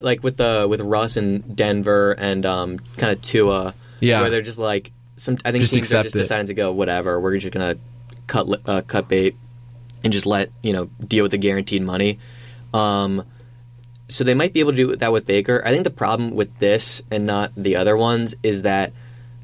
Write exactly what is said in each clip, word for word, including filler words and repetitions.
like with the with Russ and Denver and um, kind of Tua, yeah. where they're just like some. I think just teams are just it. deciding to go whatever. We're just gonna cut uh, cut bait and just let you know deal with the guaranteed money. Um, so they might be able to do that with Baker. I think the problem with this and not the other ones is that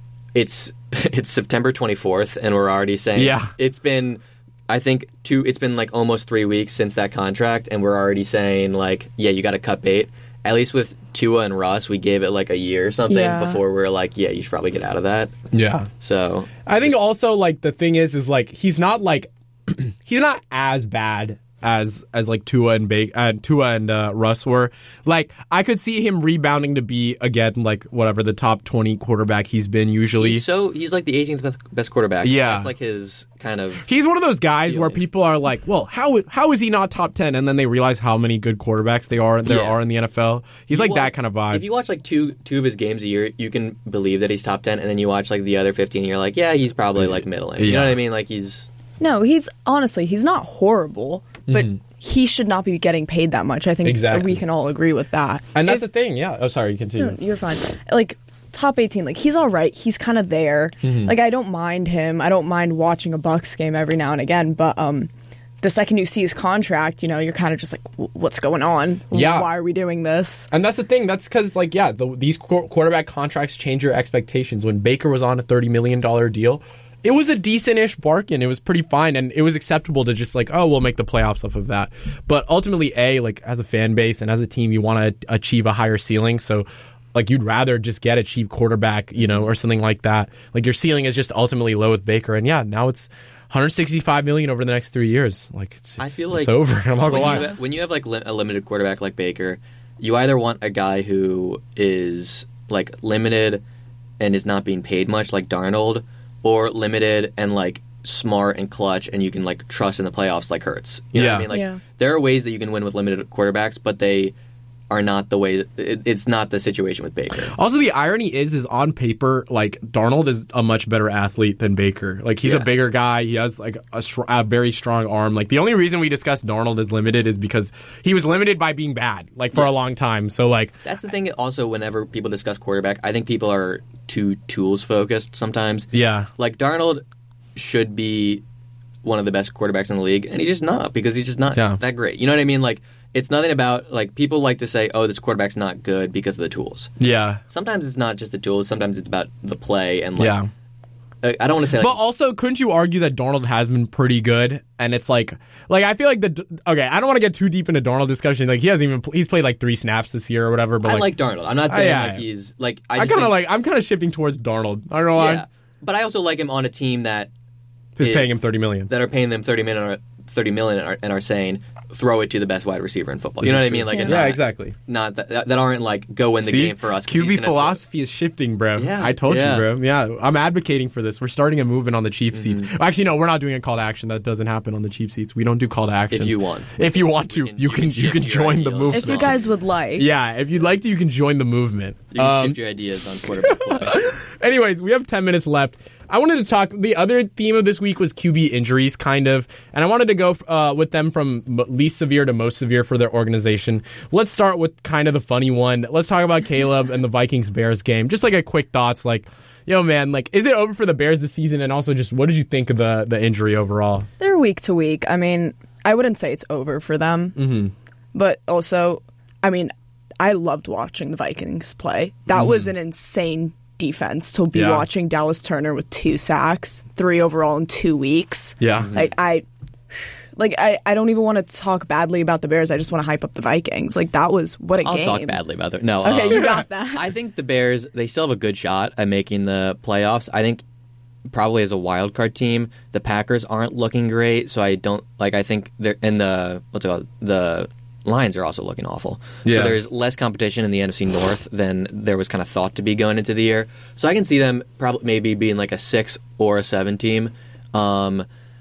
it's it's September twenty-fourth and we're already saying yeah. it's been. I think two. It's been like almost three weeks since that contract, and we're already saying like, yeah, you got to cut bait. At least with Tua and Russ, we gave it like a year or something yeah. before we were like, yeah, you should probably get out of that. Yeah. So I think just, also like the thing is, is like he's not like he's not as bad as as like Tua and ba- uh, Tua and uh, Russ were. Like I could see him rebounding to be again like whatever the top twenty quarterback he's been usually. He's so he's like the eighteenth best, best quarterback. Yeah, that's like his kind of. He's one of those guys feeling. where people are like, well, how how is he not top ten? And then they realize how many good quarterbacks they are there yeah. are in the N F L. He's you like watch, that kind of vibe. If you watch like two two of his games a year, you can believe that he's top ten, and then you watch like the other fifteen, and you're like, yeah, he's probably like middling. You yeah. know what I mean? Like he's. No, he's honestly he's not horrible, but. Mm-hmm. He should not be getting paid that much. I think exactly. we can all agree with that. And that's if, the thing, yeah. Oh, sorry, you continue. No, you're fine. Like, top eighteen, like, he's all right. He's kind of there. Mm-hmm. Like, I don't mind him. I don't mind watching a Bucks game every now and again. But um, the second you see his contract, you know, you're kind of just like, what's going on? Yeah. Why are we doing this? And that's the thing. That's because, like, yeah, the, these qu- quarterback contracts change your expectations. When Baker was on a thirty million dollars deal, it was a decent-ish bargain. It was pretty fine, and it was acceptable to just like, oh, we'll make the playoffs off of that. But ultimately, A, like as a fan base and as a team, you want to achieve a higher ceiling. So, like, you'd rather just get a cheap quarterback, you know, or something like that. Like your ceiling is just ultimately low with Baker, and yeah, now it's one hundred sixty-five million dollars over the next three years. Like, it's, it's I feel like it's over. I'm not gonna when lie. you, when you have like li- a limited quarterback like Baker, you either want a guy who is like limited and is not being paid much, like Darnold. Or limited and like smart and clutch, and you can like trust in the playoffs, like Hurts. You know yeah, what I mean, like yeah. there are ways that you can win with limited quarterbacks, but they are not the way. That, it, it's not the situation with Baker. Also, the irony is, is on paper, like Darnold is a much better athlete than Baker. Like he's yeah. a bigger guy. He has like a, str- a very strong arm. Like the only reason we discuss Darnold as limited is because he was limited by being bad, like for yeah. a long time. So like that's the thing. Also, whenever people discuss quarterback, I think people are too tools focused sometimes. Yeah, like Darnold should be one of the best quarterbacks in the league, and he's just not because he's just not yeah. that great. You know what I mean? Like. It's nothing about, like, people like to say, oh, this quarterback's not good because of the tools. Yeah. Sometimes it's not just the tools. Sometimes it's about the play and, like, yeah. uh, I don't want to say, like... But also, couldn't you argue that Darnold has been pretty good? And it's like, like, I feel like the... Okay, I don't want to get too deep into Darnold discussion. Like, he hasn't even... He's played, like, three snaps this year or whatever, but, I like... like Darnold. I'm not saying, uh, yeah, like, he's, like... I, I just kind of think, like... I'm kind of shifting towards Darnold. I don't know why. Yeah. But I also like him on a team that... Who's is, paying him thirty million dollars. That are paying them thirty million dollars, thirty million dollars and are saying... throw it to the best wide receiver in football. You know what I mean? Like, yeah, not, yeah exactly. Not that, that aren't like go win the See? game for us. Q B philosophy is shifting, bro. Yeah, I told yeah. you, bro. Yeah, I'm advocating for this. We're starting a movement on the cheap mm-hmm. seats. Actually, no, we're not doing a call to action. That doesn't happen on the cheap seats. We don't do call to actions. If you want, if you want to, you can you can you can, you can join the movement. If you guys would like, yeah, if you'd like to, you can join the movement. You can um, shift your ideas on quarterback play. Anyways, we have ten minutes left. I wanted to talk, the other theme of this week was Q B injuries, kind of, and I wanted to go uh, with them from least severe to most severe for their organization. Let's start with kind of the funny one. Let's talk about Caleb and the Vikings-Bears game. Just like a quick thoughts, like, yo, man, like, is it over for the Bears this season? And also just what did you think of the, the injury overall? They're week to week. I mean, I wouldn't say it's over for them, mm-hmm. but also, I mean, I loved watching the Vikings play. That mm. was an insane defense to be yeah. watching Dallas Turner with two sacks, three overall in two weeks. Yeah. Mm-hmm. Like I like I, I don't even want to talk badly about the Bears. I just want to hype up the Vikings. Like that was what a I'll game. I'll talk badly about them. No. Okay, um, you got that. I think the Bears, they still have a good shot at making the playoffs. I think probably as a wild card team, the Packers aren't looking great, so I don't like I think they're in the what's it called? The Lions are also looking awful. Yeah. So there's less competition in the N F C North than there was kind of thought to be going into the year. So I can see them probably maybe being like a six or a seven team. Um,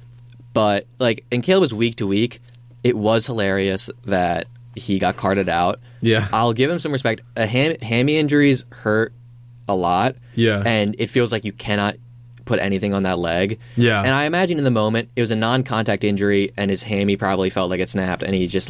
but like, and Caleb was week to week. It was hilarious that he got carted out. Yeah. I'll give him some respect. A ham- hammy injuries hurt a lot. Yeah. And it feels like you cannot put anything on that leg. Yeah. And I imagine in the moment, it was a non-contact injury, and his hammy probably felt like it snapped, and he just like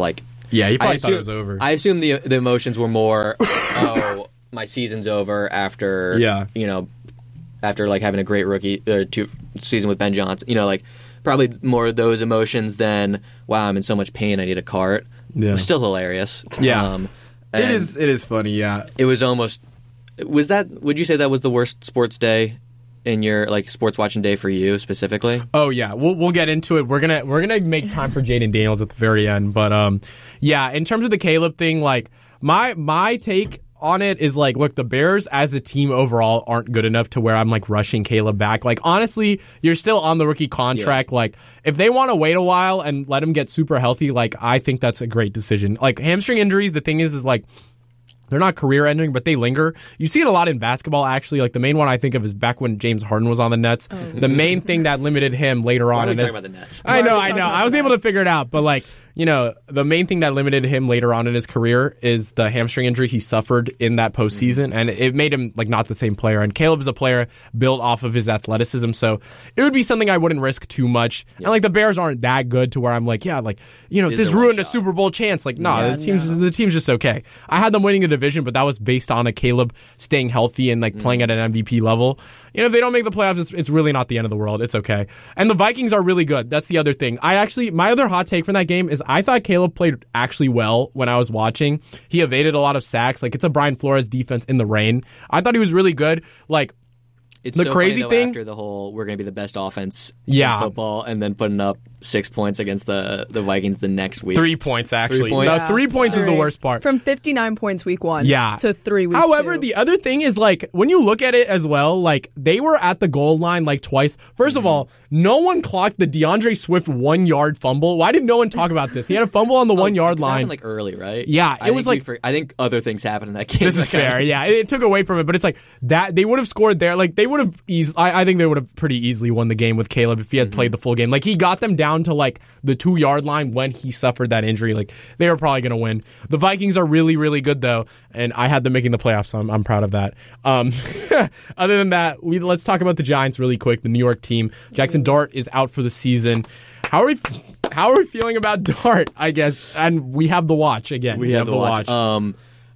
Yeah, he probably I thought it was over. I assume the the emotions were more, oh, my season's over after, Yeah. you know, after like having a great rookie uh, two, season with Ben Johnson. You know, like probably more of those emotions than, wow, I'm in so much pain, I need a cart. Yeah. It was still hilarious. Yeah. Um, it and is. It is funny. Yeah. It was almost. Was that? Would you say that was the worst sports day in your like sports watching day for you specifically? Oh yeah, we'll we'll get into it. We're gonna we're gonna make time for Jaden Daniels at the very end, but um, yeah. In terms of the Caleb thing, like my my take on it is like, look, the Bears as a team overall aren't good enough to where I'm like rushing Caleb back. Like honestly, you're still on the rookie contract. Yeah. Like if they want to wait a while and let him get super healthy, like I think that's a great decision. Like hamstring injuries, the thing is, is like. They're not career-ending, but they linger. You see it a lot in basketball, actually. Like the main one I think of is back when James Harden was on the Nets. Oh. The main thing that limited him later Why on. are we in talking his, about the Nets? I know, I know. I was able to figure it out, but like, you know, the main thing that limited him later on in his career is the hamstring injury he suffered in that postseason, and it made him like not the same player. And Caleb is a player built off of his athleticism, so it would be something I wouldn't risk too much. Yeah. And like the Bears aren't that good to where I'm like, yeah, like you know, this ruined a Super Bowl chance. Like, nah, yeah, the team's no. the team's just okay. I had them winning the division, but that was based on a Caleb staying healthy and like mm. playing at an M V P level. You know, if they don't make the playoffs, it's, it's really not the end of the world. It's okay. And the Vikings are really good. That's the other thing. I actually, my other hot take from that game is I thought Caleb played actually well when I was watching. He evaded a lot of sacks. Like, it's a Brian Flores defense in the rain. I thought he was really good. Like, it's the so crazy funny, though, thing after the whole we're going to be the best offense yeah. in football, and then putting up six points against the, the Vikings the next week. Three points, actually. Three points, no, yeah. three points three. is the worst part. From fifty-nine points week one yeah. to three week However, two. the other thing is, like, when you look at it as well, like, they were at the goal line, like, twice. First mm-hmm. of all, no one clocked the DeAndre Swift one-yard fumble. Why didn't no one talk about this? He had a fumble on the oh, one-yard it line. happened, like, early, right? Yeah, I it was like... For, I think other things happened in that game. This is fair, yeah. It, it took away from it, but it's like, that they would have scored there. Like, they would have easily... I, I think they would have pretty easily won the game with Caleb if he had mm-hmm. played the full game. Like, he got them down to, like, the two-yard line when he suffered that injury. Like, they were probably going to win. The Vikings are really, really good, though, and I had them making the playoffs, so I'm, I'm proud of that. Um, other than that, we let's talk about the Giants really quick, the New York team. Jackson Dart is out for the season. How are we How are we feeling about Dart, I guess? And we have the watch, again. We, we have, have the watch. watch. Um,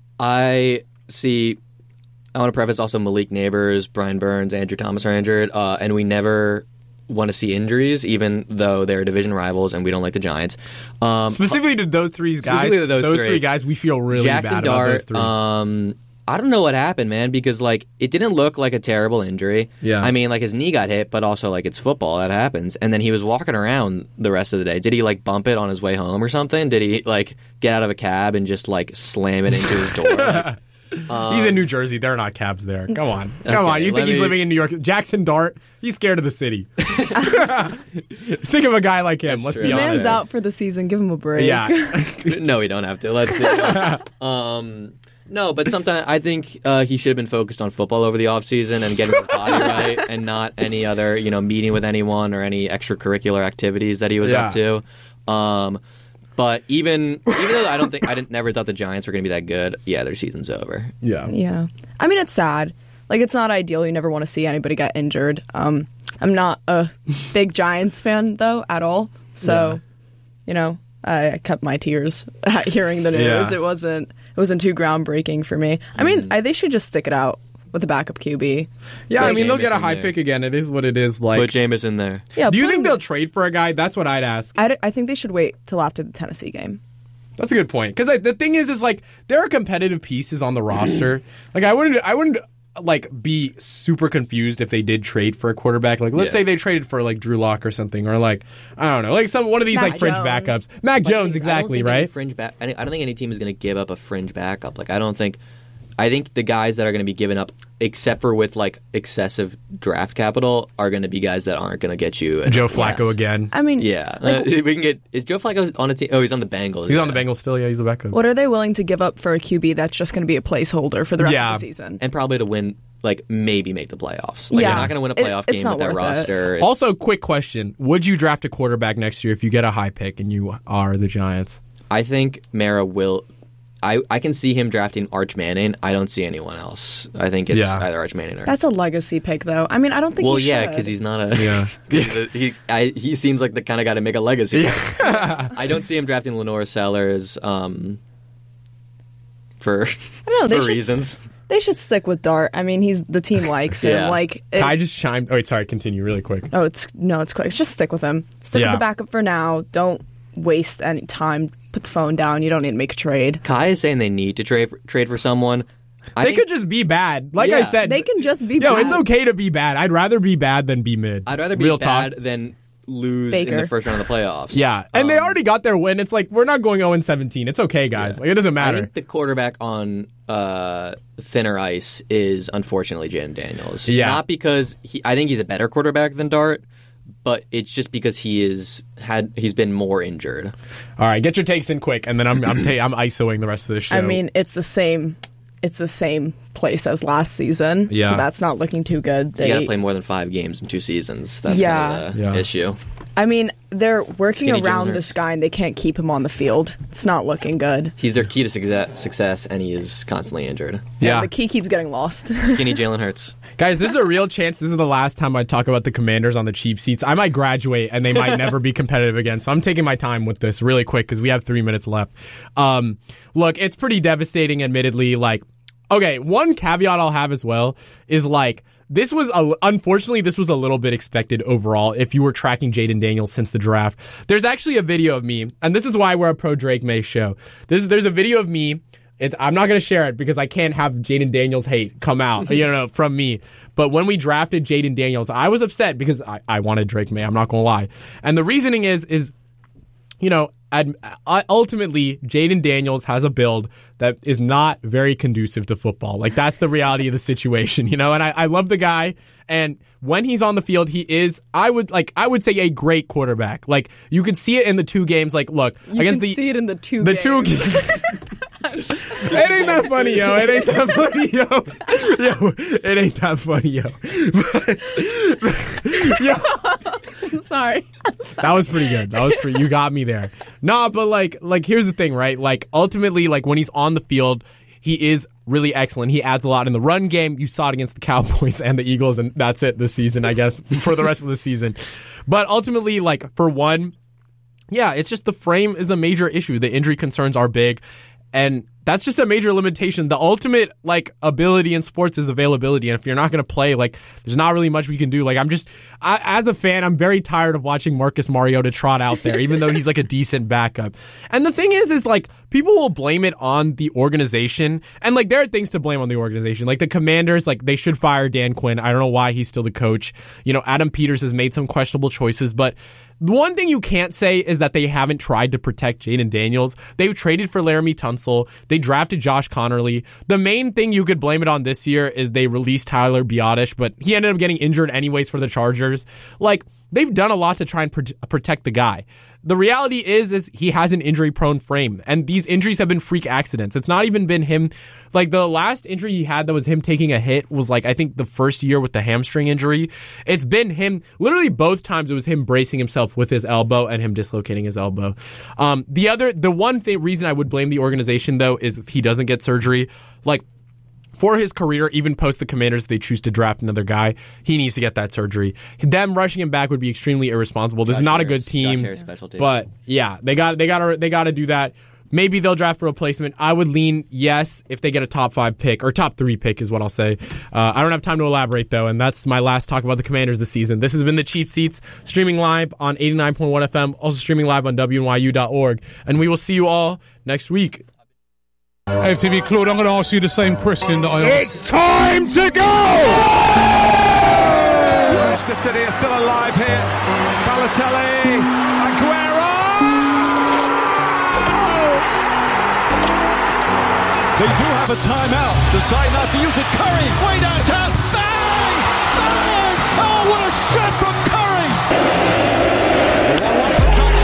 I see... I want to preface also Malik Neighbors, Brian Burns, Andrew Thomas are injured, uh, and we never want to see injuries, even though they're division rivals and we don't like the Giants. Um, specifically to those three guys, specifically to those, those three. three guys, we feel really Jackson bad Dart, about those three. Um, I don't know what happened, man, because like it didn't look like a terrible injury. Yeah. I mean, like his knee got hit, but also like it's football, that happens. And then he was walking around the rest of the day. Did he like bump it on his way home or something? Did he like get out of a cab and just like slam it into his door? Like, Um, he's in New Jersey. There are not cabs there. Come on. Come okay, on. You think he's me... living in New York? Jackson Dart, he's scared of the city. Think of a guy like him. That's Let's true. be honest. Man's out for the season. Give him a break. Yeah. No, we don't have to. Let's do it. Um, no, but sometimes I think uh, he should have been focused on football over the offseason and getting his body right and not any other, you know, meeting with anyone or any extracurricular activities that he was yeah. up to. Um But even even though I don't think I didn't never thought the Giants were going to be that good, yeah, their season's over. Yeah, yeah. I mean, it's sad. Like, it's not ideal. You never want to see anybody get injured. Um, I'm not a big Giants fan though at all. So, yeah. you know, I, I kept my tears at hearing the news. Yeah. It wasn't it wasn't too groundbreaking for me. I mean, mm. I, they should just stick it out with a backup Q B. Yeah, Put I mean, Jameis they'll get a high there. pick again. It is what it is. Like, Put Jameis in there. Yeah. Do you think him, they'll trade for a guy? That's what I'd ask. I, I think they should wait till after the Tennessee game. That's a good point. Because like, the thing is, is like there are competitive pieces on the roster. Like I wouldn't, I wouldn't like be super confused if they did trade for a quarterback. Like let's yeah. say they traded for like Drew Lock or something, or like I don't know, like some one of these Mac like fringe Jones. backups. Mac But Jones, I exactly, don't think any right? Fringe back. I don't think any team is going to give up a fringe backup. Like I don't think. I think the guys that are going to be given up, except for with like excessive draft capital, are going to be guys that aren't going to get you. Joe Flacco yes. again. I mean, Yeah, like, uh, we can get. Is Joe Flacco on a team? Oh, he's on the Bengals. He's yeah. on the Bengals still. Yeah, he's the backup. what are they willing to give up for a Q B that's just going to be a placeholder for the rest Yeah. of the season? and probably to win. Like maybe make the playoffs. Like Yeah. you're not going to win a It- playoff it's game not with that worth it. roster. It's- Also, quick question: would you draft a quarterback next year if you get a high pick and you are the Giants? I think Mara will. I, I can see him drafting Arch Manning. I don't see anyone else. I think it's Yeah. either Arch Manning or... That's a legacy pick, though. I mean, I don't think Well, he yeah, should. because he's not a... Yeah. he's a- he, I, he seems like the kind of guy to make a legacy. I don't see him drafting Lenore Sellers um, for, know, they for should- reasons. They should stick with Dart. I mean, he's the team likes him. Yeah. Like, it, Kai just chimed. Oh, wait, sorry. Continue really quick. oh, it's no, it's quick. Just stick with him. Stick Yeah. with the backup for now. Don't waste any time. Put the phone down. You don't need to make a trade. Kai is saying they need to trade for, trade for someone. I They think- could just be bad. Like I Yeah. said, They can just be. Yo, bad. it's okay to be bad. I'd rather be bad than be mid. I'd rather be Real bad talk. than lose Baker. in the first round of the playoffs. Yeah, and they Um, already got their win. It's like we're not going oh and seventeen. It's okay, guys. Like it doesn't I matter. think the quarterback on uh, thinner ice is unfortunately Jaden Daniels. Yeah. Not because he, I think he's a better quarterback than Dart, but it's just because he is had he's been more injured. All right, get your takes in quick, and then I'm I'm, ta- I'm ISOing the rest of the show. I mean, it's the same. It's the same place as last season. Yeah. So that's not looking too good. You They, got to play more than five games in two seasons. That's Yeah. kind of the Yeah. issue. I mean, they're working Skinny around Jalen this Hurts. guy and they can't keep him on the field. It's not looking good. He's their key to success, success and he is constantly injured. yeah, And the key keeps getting lost. Skinny Jalen Hurts. guys, this is a real chance. This is the last time I talk about the Commanders on the cheap seats. I might graduate, and they might never be competitive again. So I'm taking my time with this really quick because we have three minutes left. Um, look, it's pretty devastating, admittedly. Like, okay, one caveat I'll have as well is like. This was, a, unfortunately, this was a little bit expected overall if you were tracking Jaden Daniels since the draft. There's actually a video of me, and this is why we're a Pro Drake May show. There's, there's a video of me. It's, I'm not going to share it because I can't have Jaden Daniels hate come out, you know, from me. But when we drafted Jaden Daniels, I was upset because I, I wanted Drake May. I'm not going to lie. And the reasoning is, is, you know, I'd, I, ultimately, Jaden Daniels has a build that is not very conducive to football. Like, that's the reality of the situation, you know? And I, I love the guy. And when he's on the field, he is, I would, like, I would say a great quarterback. Like, you could see it in the two games. Like, look, You against can the... see it in the two The games. two games. It ain't that funny, yo. It ain't that funny, yo. Yo, it ain't that funny, yo. But, yo, I'm sorry. that was pretty good. That was pretty. You got me there. Nah, but like, like here's the thing, right? Like, ultimately, like when he's on the field, he is really excellent. He adds a lot in the run game. You saw it against the Cowboys and the Eagles, and that's it this season, I guess, for the rest of the season. But ultimately, like for one, yeah, it's just the frame is a major issue. The injury concerns are big. And that's just a major limitation. The ultimate like ability in sports is availability, and if you're not going to play, like there's not really much we can do. Like I'm just, I, as a fan, I'm very tired of watching Marcus Mariota trot out there, even though he's like a decent backup. And the thing is, is like people will blame it on the organization, and like there are things to blame on the organization. Like the Commanders, like they should fire Dan Quinn. I don't know why he's still the coach. You know, Adam Peters has made some questionable choices, but. One thing you can't say is that they haven't tried to protect Jaden Daniels. They've traded for Laramie Tunsil. They drafted Josh Connerly. The main thing you could blame it on this year is they released Tyler Biotish, but he ended up getting injured anyways for the Chargers. Like, they've done a lot to try and pro- protect the guy. The reality is, is he has an injury-prone frame, and these injuries have been freak accidents. It's not even been him. Like, the last injury he had that was him taking a hit was, like, I think the first year with the hamstring injury. It's been him, literally both times it was him bracing himself with his elbow and him dislocating his elbow. Um, the other, the one thing, reason I would blame the organization, though, is if he doesn't get surgery. Like, for his career, even post the Commanders, they choose to draft another guy. He needs to get that surgery. Them rushing him back would be extremely irresponsible. This Josh is not Harris- a good team, Josh Harris special team. but yeah, they got they got to they got to do that. Maybe they'll draft a replacement. I would lean yes if they get a top five pick or top three pick is what I'll say. Uh, I don't have time to elaborate though, and that's my last talk about the Commanders this season. This has been the Cheap Seats, streaming live on eighty-nine point one F M, also streaming live on W N Y U dot org, and we will see you all next week. A F T V, Claude, I'm going to ask you the same question that I asked. It's time to go! Manchester City are still alive here. Balotelli, Aguero! They do have a timeout. Decide not to use it. Curry, way downtown.